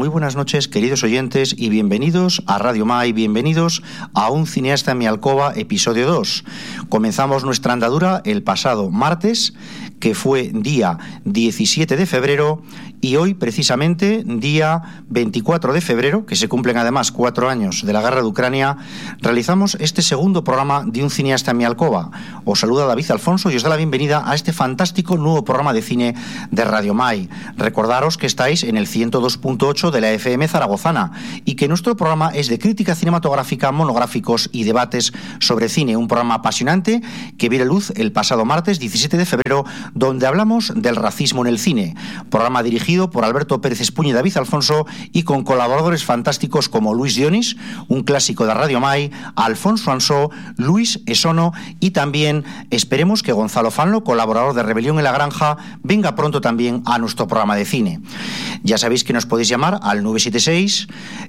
Muy buenas noches, queridos oyentes, y bienvenidos a Radio Mai, bienvenidos a Un cineasta en mi alcoba, episodio 2. Comenzamos nuestra andadura el pasado martes, que fue día 17 de febrero, y hoy, precisamente, día 24 de febrero, que se cumplen además 4 años de la guerra de Ucrania, realizamos este segundo programa de Un cineasta en mi alcoba. Os saluda David Alfonso y os da la bienvenida a este fantástico nuevo programa de cine de Radio Mai. Recordaros que estáis en el 102.8 de la FM zaragozana y que nuestro programa es de crítica cinematográfica, monográficos y debates sobre cine. Un programa apasionante que vio la luz el pasado martes 17 de febrero, donde hablamos del racismo en el cine. Programa dirigido por Alberto Pérez Espuña y David Alfonso, y con colaboradores fantásticos como Luis Dionis, un clásico de Radio Mai, Alfonso Ansó, Luis Esono, y también esperemos que Gonzalo Fanlo, colaborador de Rebelión en la Granja, venga pronto también a nuestro programa de cine. Ya sabéis que nos podéis llamar al 976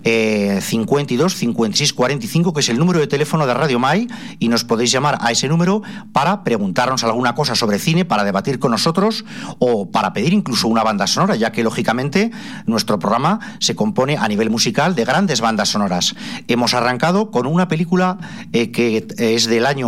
52 56 45, que es el número de teléfono de Radio Mai, y nos podéis llamar a ese número para preguntarnos alguna cosa sobre cine, para debatir con nosotros o para pedir incluso una banda sonora, ya que lógicamente nuestro programa se compone a nivel musical de grandes bandas sonoras. Hemos arrancado con una película que es del año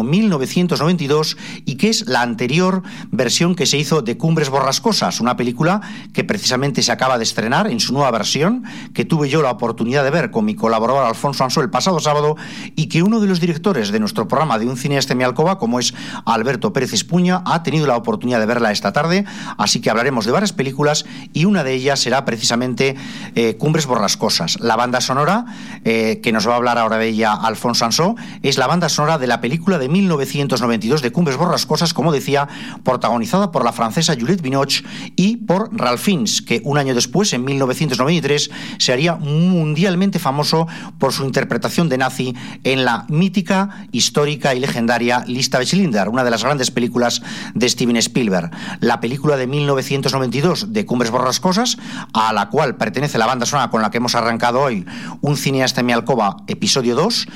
1992 y que es la anterior versión que se hizo de Cumbres Borrascosas, una película que precisamente se acaba de estrenar en su nueva versión, que tuve yo la oportunidad de ver con mi colaborador Alfonso Ansó el pasado sábado, y que uno de los directores de nuestro programa de Un cineasta en mi alcoba, como es Alberto Pérez Espuña, ha tenido la oportunidad de verla esta tarde. Así que hablaremos de varias películas y una de ellas será precisamente Cumbres Borrascosas. La banda sonora, que nos va a hablar ahora de ella Alfonso Ansó, es la banda sonora de la película de 1992 de Cumbres Borrascosas, como decía, protagonizada por la francesa Juliette Binoche y por Ralph Fiennes, que un año después, en 1993, se haría mundialmente famoso por su interpretación de nazi en la mítica, histórica y legendaria Lista de Schindler, una de las grandes películas de Steven Spielberg. La película de 1992 de Cumbres Borrascosas, a la cual pertenece la banda sonora con la que hemos arrancado hoy Un cineasta en mi alcoba, episodio 2,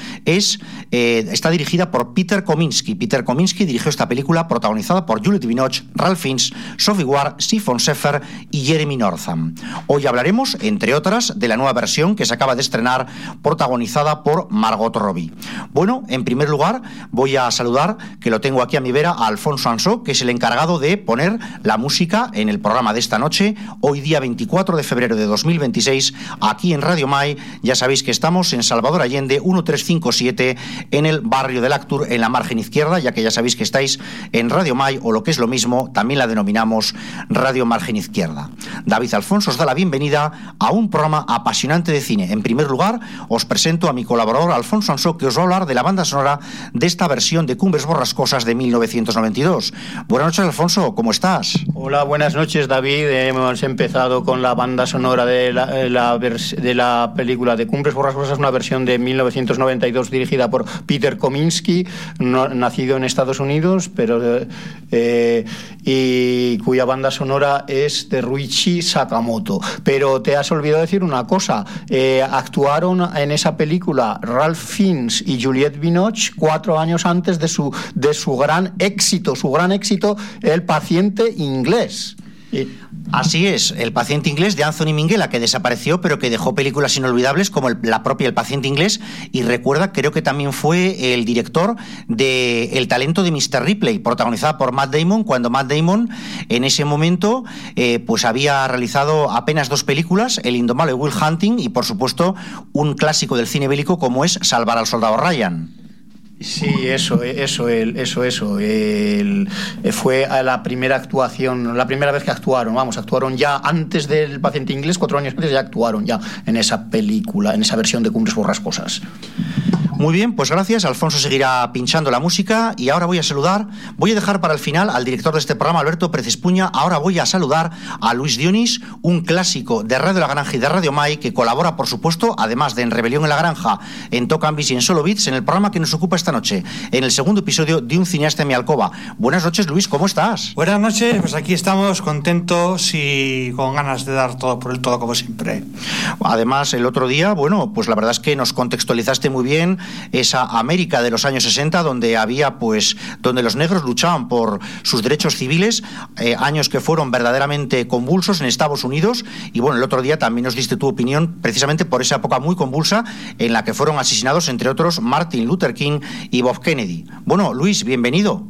está dirigida por Peter Kominsky. Peter Kominsky dirigió esta película protagonizada por Juliette Binoche, Ralph Fiennes, Sophie Ward, Siphon Sheffer y Jeremy Northam. Hoy hablaremos, entre otras, de la nueva versión que se acaba de estrenar, protagonizada por Margot Robbie. Bueno, en primer lugar, voy a saludar, que lo tengo aquí a mi vera, a Alfonso Ansó, que es el encargado de poner la música en el programa de esta noche, hoy día 24 de febrero de 2026, aquí en Radio Mai. Ya sabéis que estamos en Salvador Allende 1357, en el barrio de Lactur, en la margen izquierda, ya que ya sabéis que estáis en Radio Mai, o lo que es lo mismo, también la denominamos Radio Margen Izquierda. David Alfonso os da la bienvenida a un programa apasionante de cine. En primer lugar, os presento a mi colaborador Alfonso Ansó, que os va a hablar de la banda sonora de esta versión de Cumbres Borrascosas de 1992. Buenas noches, Alfonso, ¿cómo estás? Hola, buenas noches, David. Hemos empezado con la banda sonora de la película de Cumbres Borrascosas, una versión de 1992 dirigida por Peter Kominsky, nacido en Estados Unidos, y cuya banda sonora es de Ruichi Sakamoto. Pero te has olvidado decir una cosa: actuaron en esa película Ralph Fiennes y Juliette Binoche 4 años antes de su gran éxito, El paciente inglés. Así es, El paciente inglés, de Anthony Minghella, que desapareció pero que dejó películas inolvidables como la propia El paciente inglés. Y recuerda, creo que también fue el director de El talento de Mr. Ripley, protagonizada por Matt Damon, cuando Matt Damon en ese momento pues había realizado apenas 2 películas, El indomable Will Hunting y, por supuesto, un clásico del cine bélico como es Salvar al soldado Ryan. Sí, fue la primera actuación, la primera vez que actuaron ya antes del paciente inglés, 4 años antes ya actuaron ya en esa película, en esa versión de Cumbres Borrascosas. Muy bien, pues gracias. Alfonso seguirá pinchando la música y ahora voy a dejar para el final al director de este programa, Alberto Pérez Espuña. Ahora voy a saludar a Luis Dionis, un clásico de Radio La Granja y de Radio Mai, que colabora, por supuesto, además de en Rebelión en la Granja, en Tocambis y en Solo Beats, en el programa que nos ocupa esta noche, en el segundo episodio de Un cineasta en mi alcoba. Buenas noches, Luis, ¿cómo estás? Buenas noches, pues aquí estamos contentos y con ganas de dar todo por el todo, como siempre. Además, el otro día, bueno, pues la verdad es que nos contextualizaste muy bien esa América de los años 60, donde donde los negros luchaban por sus derechos civiles, años que fueron verdaderamente convulsos en Estados Unidos. Y bueno, el otro día también nos diste tu opinión precisamente por esa época muy convulsa en la que fueron asesinados, entre otros, Martin Luther King y Bob Kennedy. Bueno, Luis, bienvenido.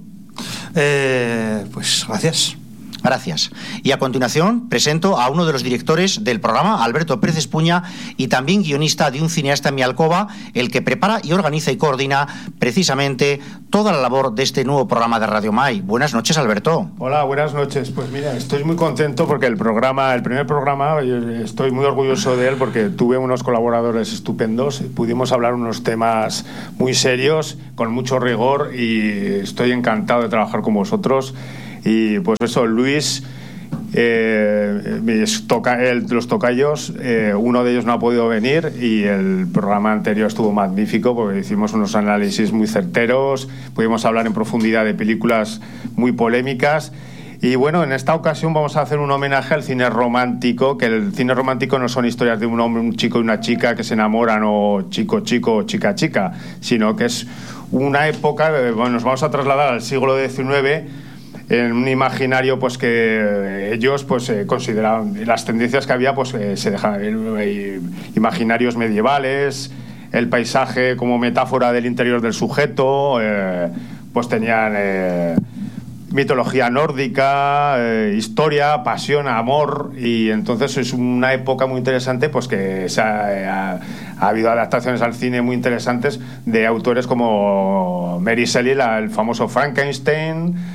Pues gracias. Gracias. Y a continuación presento a uno de los directores del programa, Alberto Pérez Espuña, y también guionista de Un cineasta en mi alcoba, el que prepara y organiza y coordina precisamente toda la labor de este nuevo programa de Radio Mai. Buenas noches, Alberto. Hola, buenas noches. Pues mira, estoy muy contento porque el primer programa, estoy muy orgulloso de él porque tuve unos colaboradores estupendos, pudimos hablar unos temas muy serios, con mucho rigor, y estoy encantado de trabajar con vosotros. Y pues eso, Luis, los tocayos, uno de ellos no ha podido venir, y el programa anterior estuvo magnífico porque hicimos unos análisis muy certeros, pudimos hablar en profundidad de películas muy polémicas. Y bueno, en esta ocasión vamos a hacer un homenaje al cine romántico, que el cine romántico no son historias de un hombre, un chico y una chica que se enamoran, o chico, chico, chica, chica, sino que es una época, bueno, nos vamos a trasladar al siglo XIX, en un imaginario pues que ellos pues consideraban las tendencias que había, pues se dejaban imaginarios medievales, el paisaje como metáfora del interior del sujeto, pues tenían mitología nórdica, historia, pasión, amor, y entonces es una época muy interesante, pues que ha habido adaptaciones al cine muy interesantes de autores como Mary Shelley, el famoso Frankenstein,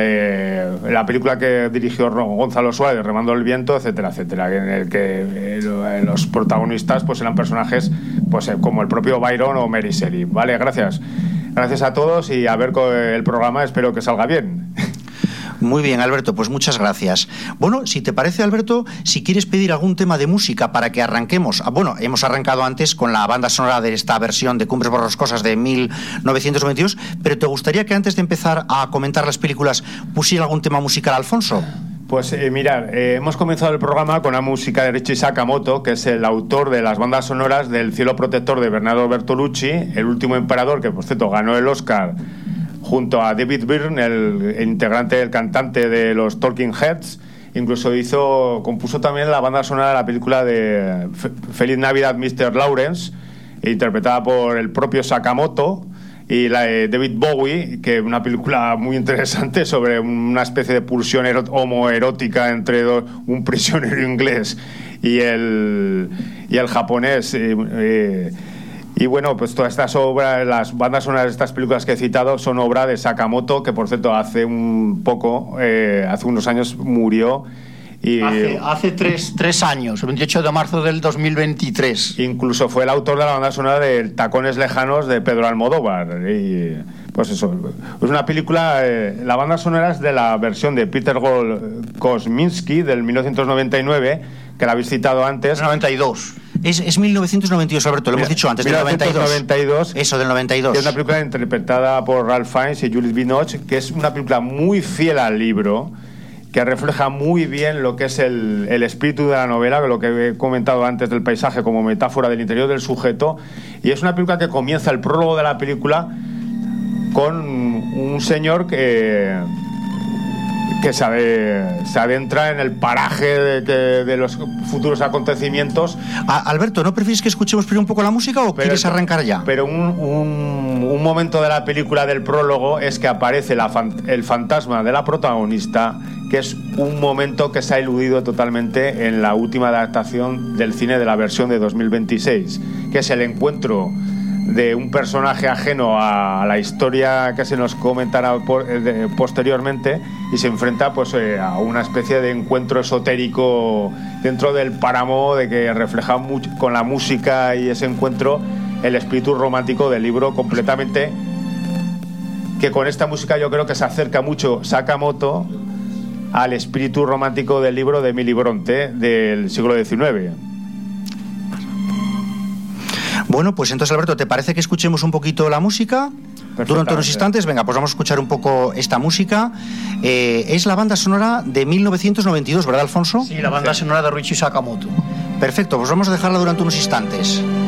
de la película que dirigió Gonzalo Suárez, Remando el viento, etcétera, etcétera, en el que los protagonistas pues eran personajes pues como el propio Byron o Mary Shelley. Vale, gracias a todos, y a ver con el programa, espero que salga bien. Muy bien, Alberto, pues muchas gracias. Bueno, si te parece, Alberto, si quieres pedir algún tema de música para que arranquemos. Bueno, hemos arrancado antes con la banda sonora de esta versión de Cumbres Borrascosas de 1992, pero ¿te gustaría que antes de empezar a comentar las películas pusiera algún tema musical, Alfonso? Pues mirad, hemos comenzado el programa con la música de Ryuichi Sakamoto, que es el autor de las bandas sonoras del Cielo Protector de Bernardo Bertolucci, El último emperador, que por cierto ganó el Oscar junto a David Byrne, el integrante, el cantante de los Talking Heads. Incluso compuso también la banda sonora de la película de Feliz Navidad, Mr. Lawrence, interpretada por el propio Sakamoto, y la de David Bowie, que es una película muy interesante sobre una especie de pulsión homoerótica entre un prisionero inglés y el japonés. Y bueno, pues todas estas obras, las bandas sonoras de estas películas que he citado, son obra de Sakamoto, que por cierto hace unos años murió. Y hace tres años, el 28 de marzo del 2023. Incluso fue el autor de la banda sonora de Tacones Lejanos de Pedro Almodóvar. Y pues eso, es una película, la banda sonora es de la versión de Peter Kosminski del 1999, que la habéis citado antes. 92. Es 1992, Alberto, lo hemos dicho antes, 1992. Eso, del 92. Que es una película interpretada por Ralph Fiennes y Juliette Binoche, que es una película muy fiel al libro, que refleja muy bien lo que es el espíritu de la novela, lo que he comentado antes del paisaje como metáfora del interior del sujeto. Y es una película que comienza, el prólogo de la película, con un señor que se adentra en el paraje de los futuros acontecimientos. Alberto, ¿no prefieres que escuchemos primero un poco la música o quieres arrancar ya? Pero un momento de la película, del prólogo, es que aparece el fantasma de la protagonista, que es un momento que se ha eludido totalmente en la última adaptación del cine de la versión de 2026, que es el encuentro de un personaje ajeno a la historia que se nos comentará posteriormente, y se enfrenta pues a una especie de encuentro esotérico dentro del páramo, de que refleja mucho, con la música y ese encuentro, el espíritu romántico del libro completamente, que con esta música yo creo que se acerca mucho Sakamoto al espíritu romántico del libro de Emily Bronte del siglo XIX. Bueno, pues entonces, Alberto, ¿te parece que escuchemos un poquito la música? Durante unos instantes, venga, pues vamos a escuchar un poco esta música. Es la banda sonora de 1992, ¿verdad, Alfonso? Sí, la banda sonora de Ryuichi Sakamoto. Perfecto, pues vamos a dejarla durante unos instantes.